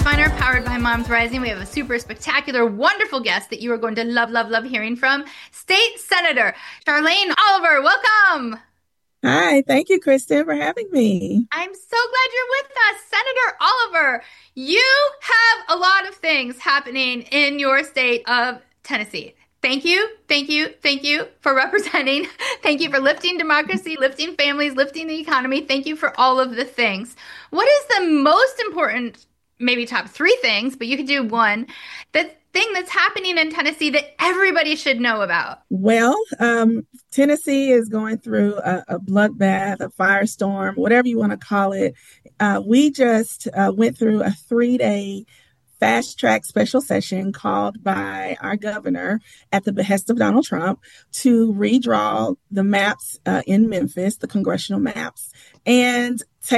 Pathfinder, powered by Moms Rising. We have a super spectacular, wonderful guest that you are going to love, love, love hearing from. State Senator Charlayne Oliver. Welcome. Hi, thank you, Kristen, for having me. I'm so glad you're with us. Senator Oliver, you have a lot of things happening in your state of Tennessee. Thank you, thank you, thank you for representing. Thank you for lifting democracy, lifting families, lifting the economy. Thank you for all of the things. What is the most important, maybe top three things, but you could do one, the thing that's happening in Tennessee that everybody should know about? Tennessee is going through a bloodbath, a firestorm, whatever you want to call it. We just went through a 3 day fast track special session called by our governor at the behest of Donald Trump to redraw the maps in Memphis, the congressional maps, and